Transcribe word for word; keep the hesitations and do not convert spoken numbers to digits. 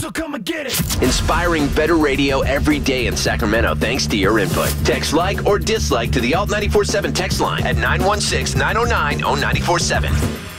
so come and get it. Inspiring better radio every day in Sacramento thanks to your input. Text like or dislike to the Alt nine four seven text line at nine one six, nine oh nine, oh nine four seven.